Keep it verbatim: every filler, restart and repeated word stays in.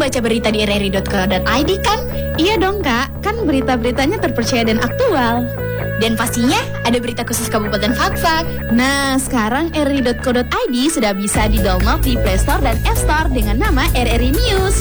baca berita di r r i dot co dot i d kan? Iya dong kak, kan berita-beritanya terpercaya dan aktual. Dan pastinya ada berita khusus Kabupaten Fakfak. Nah, sekarang r r i dot co dot i d sudah bisa di-download di Play Store dan App Store dengan nama R R I News.